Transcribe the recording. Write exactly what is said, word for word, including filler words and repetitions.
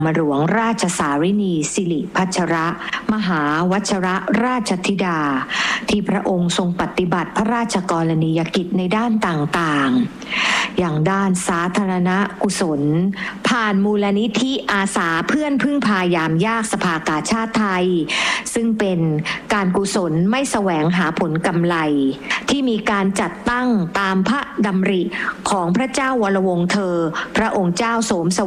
มาหลวงราชสารินีสิริพัชรมหาวชรราชธิดาที่พระองค์ทรงปฏิบัติพระราชกรณียกิจในด้านต่างๆอย่างด้านสาธารณกุศลผ่านมูลนิธิอาสาเพื่อนพึ่งพายามยากสภากาชาติไทยซึ่งเป็นการกุศลไม่แสวงหาผลกำไรที่มีการจัดตั้งตามพระดำริของพระเจ้าวรวงศ์เธอพระองค์เจ้าโสม